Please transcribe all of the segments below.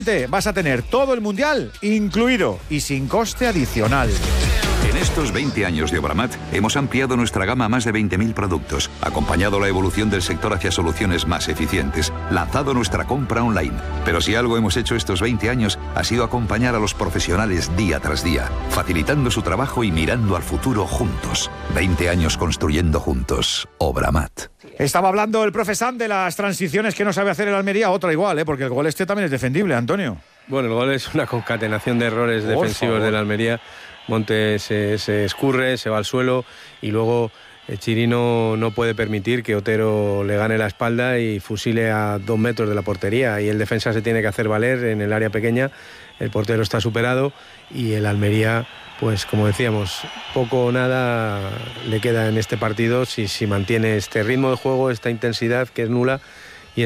Vas a tener todo el mundial incluido y sin coste adicional. En estos 20 años de Obramat hemos ampliado nuestra gama a más de 20.000 productos, acompañado la evolución del sector hacia soluciones más eficientes, lanzado nuestra compra online. Pero si algo hemos hecho estos 20 años ha sido acompañar a los profesionales día tras día, facilitando su trabajo y mirando al futuro juntos. 20 años construyendo juntos. Obramat. Estaba hablando el profe Sam de las transiciones que no sabe hacer el Almería, otra igual, porque el gol este también es defendible, Antonio. Bueno, el gol es una concatenación de errores defensivos del Almería. Montes se escurre, se va al suelo y luego Chirino no puede permitir que Otero le gane la espalda y fusile a 2 metros de la portería, y el defensa se tiene que hacer valer en el área pequeña. El portero está superado y el Almería, pues como decíamos, poco o nada le queda en este partido si mantiene este ritmo de juego, esta intensidad que es nula y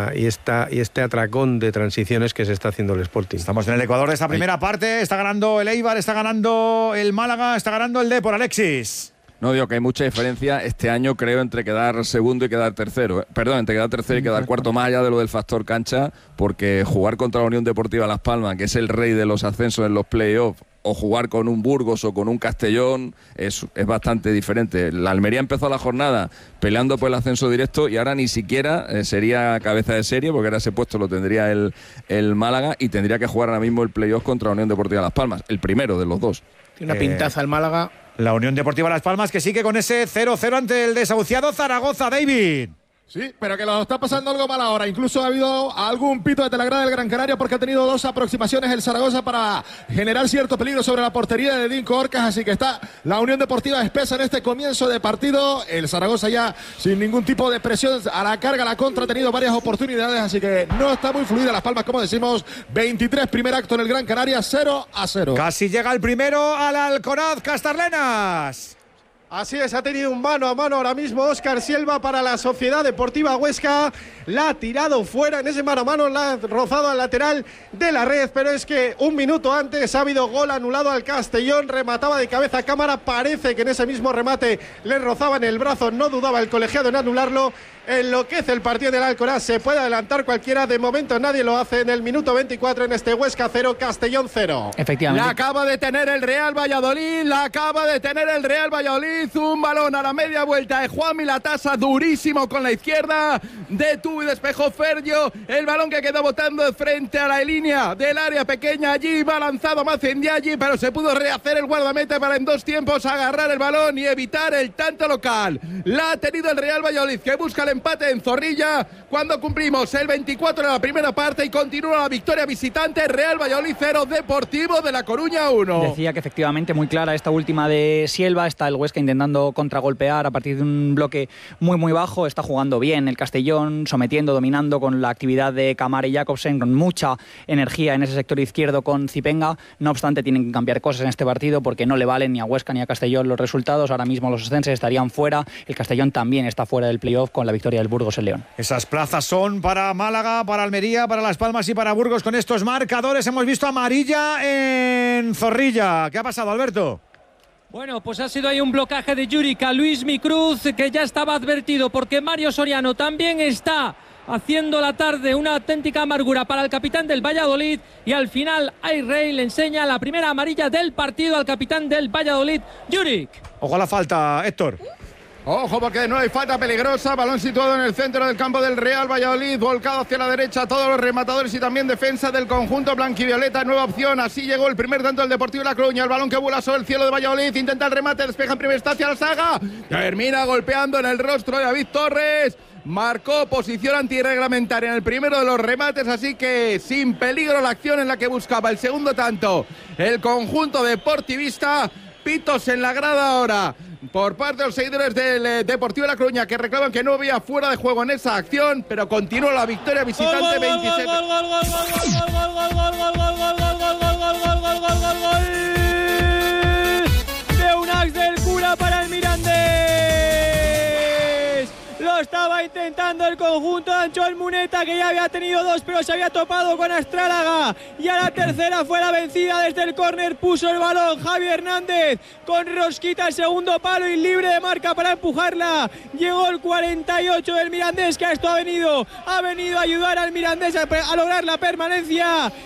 este atracón de transiciones que se está haciendo el Sporting. Estamos en el Ecuador de esta primera parte. Está ganando el Eibar, está ganando el Málaga, está ganando el Depor. Alexis. No, digo que hay mucha diferencia este año, creo, entre quedar segundo y quedar tercero. Perdón, entre quedar tercero y quedar cuarto, más allá de lo del factor cancha, porque jugar contra la Unión Deportiva Las Palmas, que es el rey de los ascensos en los playoffs, o jugar con un Burgos o con un Castellón es bastante diferente. La Almería empezó la jornada peleando por el ascenso directo y ahora ni siquiera sería cabeza de serie, porque ahora ese puesto lo tendría el Málaga y tendría que jugar ahora mismo el playoff contra la Unión Deportiva Las Palmas, el primero de los dos. Tiene una pintaza el Málaga. La Unión Deportiva Las Palmas que sigue con ese 0-0 ante el desahuciado Zaragoza, David. Sí, pero que lo está pasando algo mal ahora. Incluso ha habido algún pito de Telegrada del Gran Canaria, porque ha tenido 2 aproximaciones el Zaragoza para generar cierto peligro sobre la portería de Dinko Orcas. Así que está la Unión Deportiva espesa en este comienzo de partido. El Zaragoza ya sin ningún tipo de presión a la carga, a la contra, ha tenido varias oportunidades. Así que no está muy fluida Las Palmas, como decimos. 23, primer acto en el Gran Canaria, 0-0. Casi llega el primero al Alcoraz, Castarlenas. Así es, ha tenido un mano a mano ahora mismo Óscar Silva para la Sociedad Deportiva Huesca. La ha tirado fuera en ese mano a mano, la ha rozado al lateral de la red, pero es que un minuto antes ha habido gol anulado al Castellón. Remataba de cabeza a cámara, parece que en ese mismo remate le rozaba en el brazo, no dudaba el colegiado en anularlo. Enloquece el partido del Alcoraz, se puede adelantar cualquiera, de momento nadie lo hace en el minuto 24 en este Huesca 0, Castellón 0. Efectivamente. La acaba de tener el Real Valladolid, un balón a la media vuelta de Juanmi Latasa, durísimo con la izquierda, detuvo y despejó Fergio, el balón que quedó botando de frente a la línea del área pequeña, allí va lanzado Mazendiaghi, pero se pudo rehacer el guardameta para en 2 tiempos agarrar el balón y evitar el tanto local. La ha tenido el Real Valladolid, que busca el empate en Zorrilla cuando cumplimos el 24 de la primera parte y continúa la victoria visitante. Real Valladolid 0, Deportivo de La Coruña 1. Decía que efectivamente muy clara esta última de Sielva. Está el Huesca intentando contragolpear a partir de un bloque muy bajo. Está jugando bien el Castellón, sometiendo, dominando con la actividad de Camara y Jakobsen, con mucha energía en ese sector izquierdo con Zipenga. No obstante, tienen que cambiar cosas en este partido porque no le valen ni a Huesca ni a Castellón los resultados. Ahora mismo los ascensos estarían fuera. El Castellón también está fuera del playoff con la victoria del Burgos en León. Esas plazas son para Málaga, para Almería, para Las Palmas y para Burgos. Con estos marcadores hemos visto amarilla en Zorrilla. ¿Qué ha pasado, Alberto? Bueno, pues ha sido ahí un blocaje de Juric a Luis Micruz, que ya estaba advertido, porque Mario Soriano también está haciendo la tarde, una auténtica amargura para el capitán del Valladolid, y al final Ayrey le enseña la primera amarilla del partido al capitán del Valladolid, Juric. Ojo a la falta, Héctor. Ojo, porque de nuevo hay falta peligrosa, balón situado en el centro del campo del Real Valladolid, volcado hacia la derecha, todos los rematadores y también defensa del conjunto blanquivioleta. Nueva opción, así llegó el primer tanto del Deportivo de La Coruña, el balón que vuela sobre el cielo de Valladolid, intenta el remate, despeja en primera instancia la saga, termina golpeando en el rostro de David Torres. Marcó posición antirreglamentaria en el primero de los remates, así que sin peligro la acción en la que buscaba el segundo tanto el conjunto deportivista. Pitos en la grada ahora por parte de los seguidores del Deportivo de La Coruña, que reclaman que no había fuera de juego en esa acción, pero continúa la victoria visitante. 27. De un ax del Cura para el Mirandés. Lo estaba intentando el conjunto de Anchoal Muneta, que ya había tenido 2, pero se había topado con Astrálaga, y a la tercera fue la vencida. Desde el córner puso el balón Javi Hernández con rosquita el segundo palo y libre de marca para empujarla. Llegó el 48 del Mirandés, que a esto ha venido a ayudar al Mirandés a lograr la permanencia.